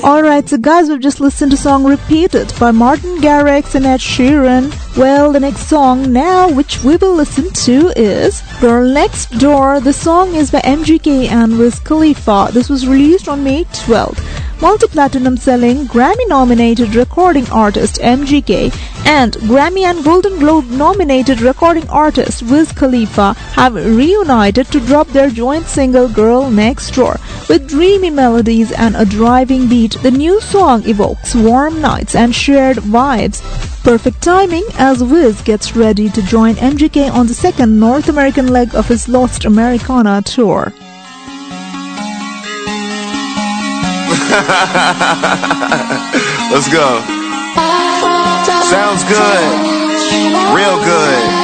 Alright, so guys, we've just listened to a song Repeated by Martin Garrix and Ed Sheeran. Well, the next song now which we will listen to is Girl Next Door. The song is by MGK and Wiz Khalifa. This was released on May 12th. Multi-platinum selling Grammy-nominated recording artist MGK and Grammy and Golden Globe nominated recording artist Wiz Khalifa have reunited to drop their joint single Girl Next Door. With dreamy melodies and a driving beat, the new song evokes warm nights and shared vibes. Perfect timing as Wiz gets ready to join MGK on the second North American leg of his Lost Americana tour. Let's go. Sounds good. Real good.